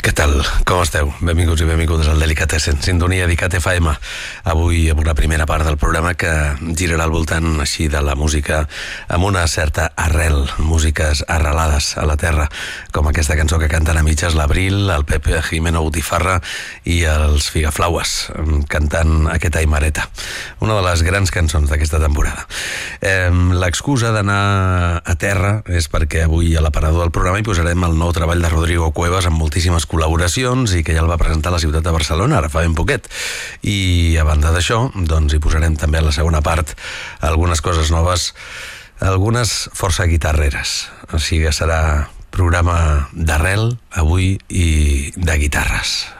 Què tal? Com esteu? Benvinguts i benvingudes al Delicatessen, sintonia d'ICAT FM. Avui amb una primera part del programa que girarà al voltant així de la música amb una certa arrel, músiques arrelades a la terra, com aquesta cançó que canten a mitges l'Abril, el Pepe Jimeno Botifarra i els Figaflaues, cantant aquest Aimareta, una de les grans cançons d'aquesta temporada. L'excusa d'anar a terra és perquè avui a l'aparador del programa hi posarem el nou treball de Rodrigo Cuevas amb moltíssimes col·laboracions i que ja el va presentar a la ciutat de Barcelona ara fa ben poquet, i a banda d'això doncs hi posarem també a la segona part algunes coses noves, algunes força guitarreres, així que serà programa d'arrel avui i de guitarres.